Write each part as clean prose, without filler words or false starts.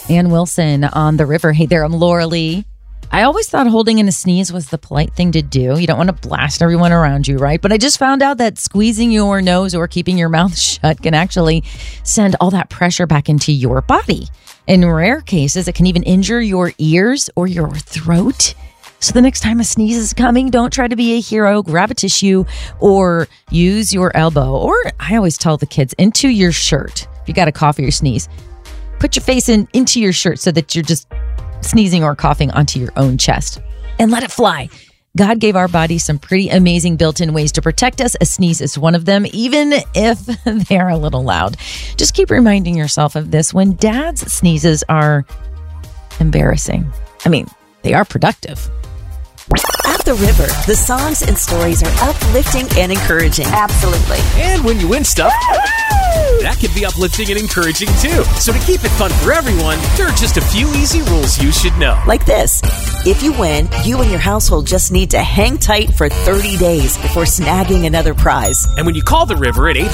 Ann Wilson on the river. Hey there, I'm Laura Lee. I always thought holding in a sneeze was the polite thing to do. You don't want to blast everyone around you, right? But I just found out that squeezing your nose or keeping your mouth shut can actually send all that pressure back into your body. In rare cases, it can even injure your ears or your throat. So the next time a sneeze is coming, don't try to be a hero. Grab a tissue or use your elbow. Or I always tell the kids, into your shirt. If you got a cough or you sneeze, put your face into your shirt so that you're just sneezing or coughing onto your own chest and let it fly. God gave our body some pretty amazing built-in ways to protect us. A sneeze is one of them, even if they're a little loud. Just keep reminding yourself of this when dad's sneezes are embarrassing. I mean, they are productive. At the river, the songs and stories are uplifting and encouraging. Absolutely. And when you win stuff, that can be uplifting and encouraging too. So to keep it fun for everyone, there are just a few easy rules you should know. Like this. If you win, you and your household just need to hang tight for 30 days before snagging another prize. And when you call the river at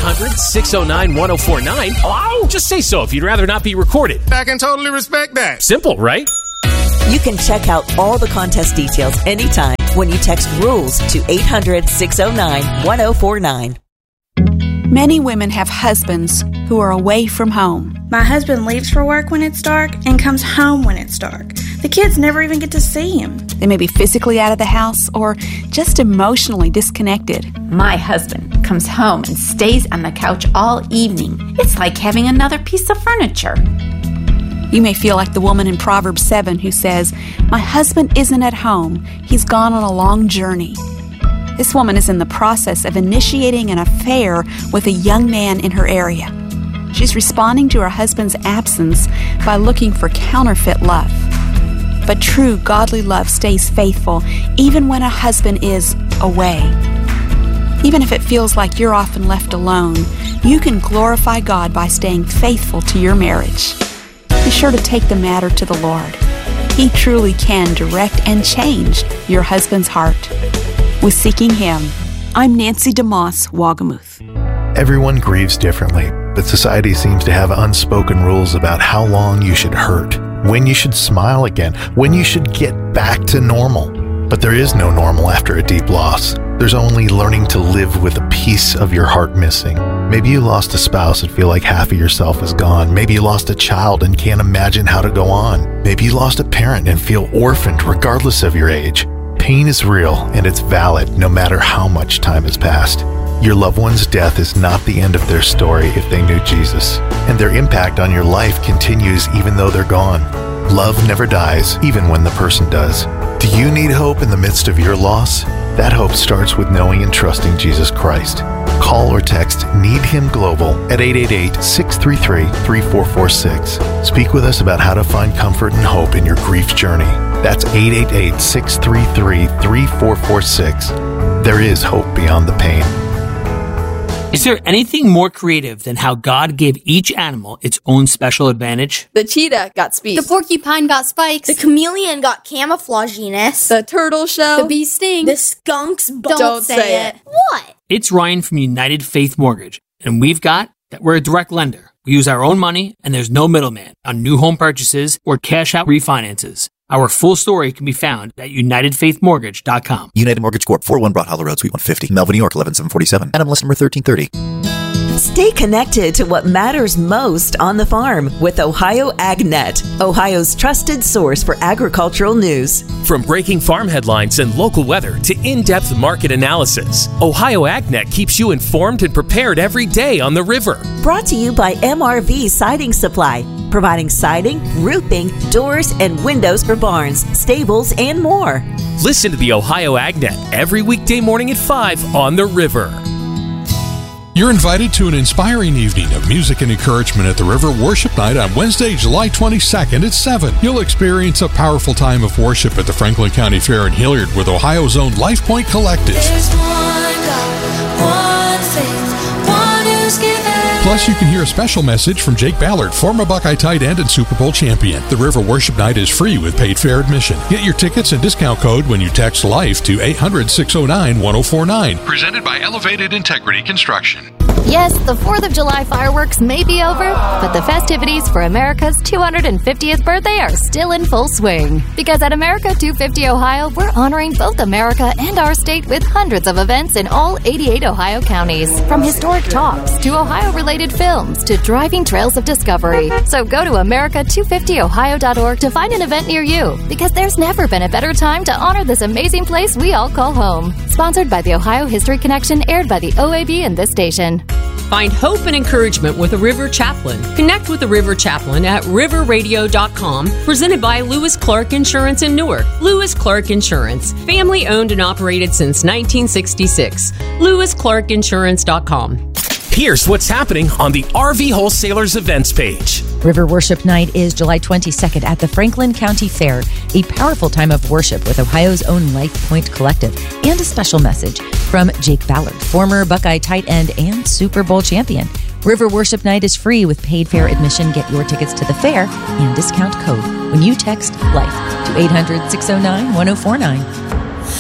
800-609-1049, just say so if you'd rather not be recorded. I can totally respect that. Simple, right? You can check out all the contest details anytime when you text RULES to 800-609-1049. Many women have husbands who are away from home. My husband leaves for work when it's dark and comes home when it's dark. The kids never even get to see him. They may be physically out of the house or just emotionally disconnected. My husband comes home and stays on the couch all evening. It's like having another piece of furniture. You may feel like the woman in Proverbs 7 who says, "My husband isn't at home. He's gone on a long journey." This woman is in the process of initiating an affair with a young man in her area. She's responding to her husband's absence by looking for counterfeit love. But true godly love stays faithful even when a husband is away. Even if it feels like you're often left alone, you can glorify God by staying faithful to your marriage. Be sure to take the matter to the Lord. He truly can direct and change your husband's heart. With Seeking Him, I'm Nancy DeMoss, Wagamuth. Everyone grieves differently, but society seems to have unspoken rules about how long you should hurt, when you should smile again, when you should get back to normal. But there is no normal after a deep loss. There's only learning to live with a piece of your heart missing. Maybe you lost a spouse and feel like half of yourself is gone. Maybe you lost a child and can't imagine how to go on. Maybe you lost a parent and feel orphaned regardless of your age. Pain is real and it's valid no matter how much time has passed. Your loved one's death is not the end of their story if they knew Jesus, and their impact on your life continues even though they're gone. Love never dies, even when the person does. Do you need hope in the midst of your loss? That hope starts with knowing and trusting Jesus Christ. Call or text Need Him Global at 888-633-3446. Speak with us about how to find comfort and hope in your grief journey. That's 888-633-3446. There is hope beyond the pain. Is there anything more creative than how God gave each animal its own special advantage? The cheetah got speed. The porcupine got spikes. The chameleon got camouflaginess. The turtle shell. The bee sting. The skunk's Don't say it. What? It's Ryan from United Faith Mortgage, and we've got that we're a direct lender. We use our own money, and there's no middleman on new home purchases or cash-out refinances. Our full story can be found at UnitedFaithMortgage.com. United Mortgage Corp. 41 Broad Hollow Road, Suite 150, Melville, New York, 11747. NMLS number 1330. Stay connected to what matters most on the farm with Ohio AgNet, Ohio's trusted source for agricultural news. From breaking farm headlines and local weather to in-depth market analysis, Ohio AgNet keeps you informed and prepared every day on the river. Brought to you by MRV Siding Supply, providing siding, roofing, doors, and windows for barns, stables, and more. Listen to the Ohio AgNet every weekday morning at 5 on the river. You're invited to an inspiring evening of music and encouragement at the River Worship Night on Wednesday, July 22nd at 7. You'll experience a powerful time of worship at the Franklin County Fair in Hilliard with Ohio's own Life Point Collective. There's one God, one faith, one who's given. Plus, you can hear a special message from Jake Ballard, former Buckeye tight end and Super Bowl champion. The River Worship Night is free with paid fare admission. Get your tickets and discount code when you text LIFE to 800-609-1049. Presented by Elevated Integrity Construction. Yes, the 4th of July fireworks may be over, but the festivities for America's 250th birthday are still in full swing. Because at America 250 Ohio, we're honoring both America and our state with hundreds of events in all 88 Ohio counties. From historic talks to Ohio-related films to driving trails of discovery. So go to America250Ohio.org to find an event near you, because there's never been a better time to honor this amazing place we all call home. Sponsored by the Ohio History Connection, aired by the OAB and this station. Find hope and encouragement with a River Chaplain. Connect with the River Chaplain at riverradio.com, presented by Lewis Clark Insurance in Newark. Lewis Clark Insurance, family owned and operated since 1966. LewisClarkInsurance.com. Here's what's happening on the RV Wholesalers events page. River Worship Night is July 22nd at the Franklin County Fair, a powerful time of worship with Ohio's own Life Point Collective, and a special message from Jake Ballard, former Buckeye tight end and Super Bowl champion. River Worship Night is free with paid fair admission. Get your tickets to the fair and discount code when you text LIFE to 800-609-1049.